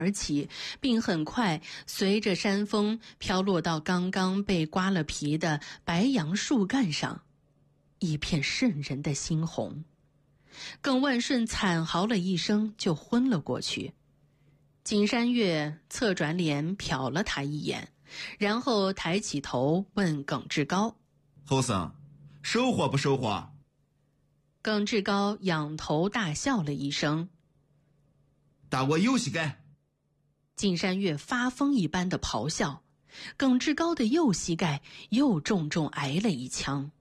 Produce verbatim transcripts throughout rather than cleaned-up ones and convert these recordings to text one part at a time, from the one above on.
而起，并很快随着山风飘落到刚刚被刮了皮的白杨树干上，一片渗人的猩红。耿万顺惨嚎了一声，就昏了过去。景山月侧转脸瞟了他一眼，然后抬起头问耿志高： 后生，收获不收获？ 耿志高仰头大笑了一声： 打我右膝盖。 景山月发疯一般的咆哮，耿志高的右膝盖又重重挨了一枪。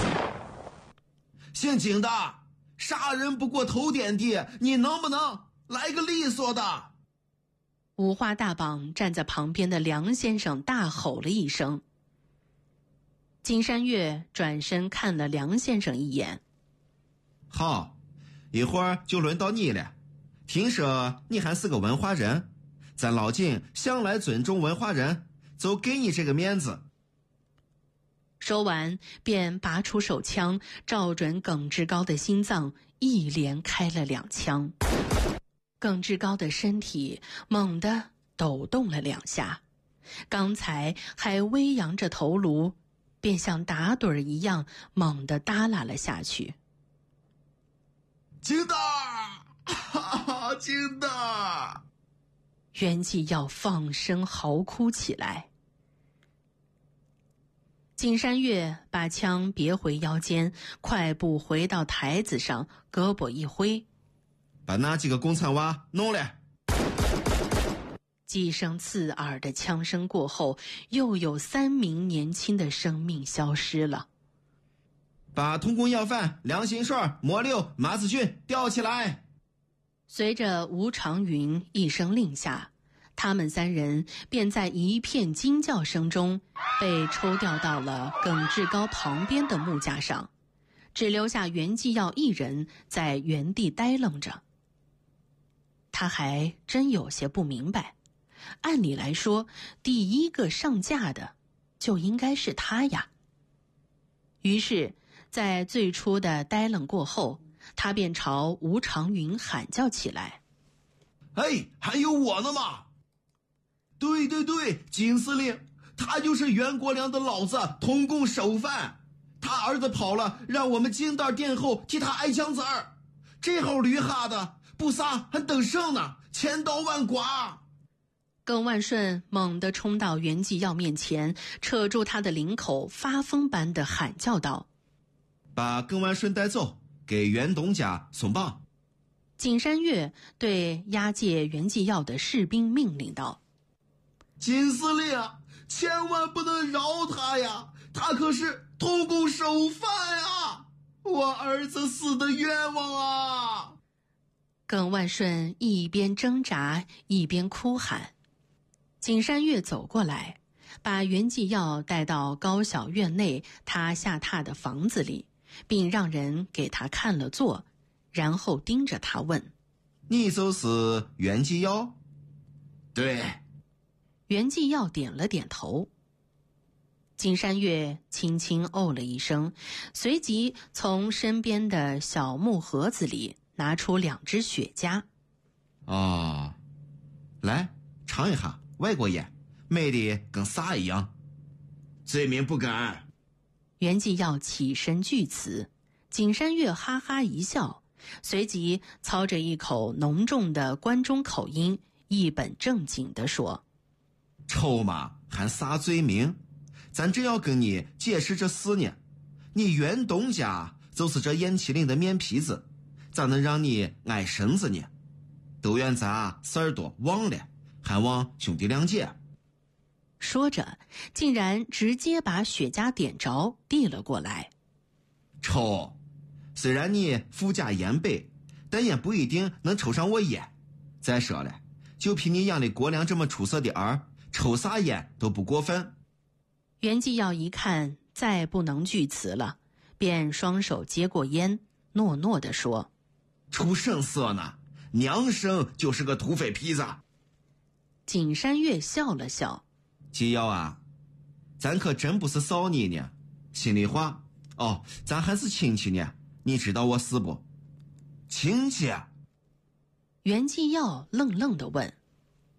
姓景的，杀人不过头点地，你能不能来个利索的？ 五花大绑站在旁边的梁先生大吼了一声。景山月转身看了梁先生一眼： 好，一会儿就轮到你了。听说你还是个文化人，咱老景向来尊重文化人，就给你这个面子。 说完便拔出手枪，照准耿志高的心脏，一连开了两枪。耿志高的身体猛地抖动了两下，刚才还微扬着头颅，便像打盹儿一样猛地耷拉了下去。 景大，哈哈，景大！ 袁继耀放声嚎哭起来。景山月把枪别回腰间，快步回到台子上，胳膊一挥： 把那几个共产娃弄来！ 几声刺耳的枪声过后，又有三名年轻的生命消失了。 把通工要饭、梁新顺、莫六、马子俊吊起来！ 随着吴长云一声令下，他们三人便在一片惊叫声中被抽调到了耿志高旁边的木架上，只留下袁继耀一人在原地呆愣着。他还真有些不明白，按理来说，第一个上架的就应该是他呀。于是，在最初的呆愣过后，他便朝吴长云喊叫起来： 哎，还有我呢嘛！对对对，金司令，他就是袁国良的老子，通共首犯。他儿子跑了，让我们金蛋殿后替他挨枪子儿。这号驴哈的，不杀还等胜呢，千刀万剐！ 耿万顺猛地冲到袁继耀面前，扯住他的领口，发疯般地喊叫道： 把耿万顺带走，给袁东家送棒。 景山月对押解袁继耀的士兵命令道： 金司令，千万不能饶他呀，他可是通共首犯啊，我儿子死的冤枉啊！ 耿万顺一边挣扎一边哭喊。景山月走过来，把袁继耀带到高小院内他下榻的房子里，并让人给他看了座，然后盯着他问： 你就是袁继耀？对。 袁继耀点了点头。景山月轻轻哦了一声，随即从身边的小木盒子里拿出两支雪茄。 哦，来尝一下外国烟，美的跟啥一样？罪名不敢。 袁继耀起身据词，景山月哈哈一笑，随即操着一口浓重的关中口音，一本正经地说： 臭嘛，还啥罪名？咱正要跟你解释这事呢。你袁东家就是这燕麒麟的面皮子，咋能让你挨绳子呢？都怨咱事儿多忘了，还望兄弟谅解。 说着，竟然直接把雪茄点着，递了过来。 抽，虽然你富家烟辈，但也不一定能抽上我烟。再说了，就凭你养的国良这么出色的儿，抽啥烟都不过分。 袁继耀一看再不能据词了，便双手接过烟，诺诺地说： 出声色呢，娘生就是个土匪坯子。 景山月笑了笑： 继耀啊，咱可真不是臊你呢，心里话，哦，咱还是亲戚呢，你知道我是不？亲戚？ 袁继耀愣愣地问：